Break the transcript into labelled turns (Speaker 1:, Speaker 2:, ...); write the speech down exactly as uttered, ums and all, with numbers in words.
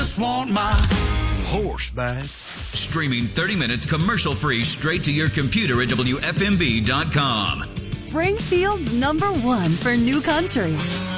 Speaker 1: Just want my horse back.
Speaker 2: Streaming thirty minutes commercial-free straight to your computer at W F M B dot com.
Speaker 3: Springfield's number one for new country.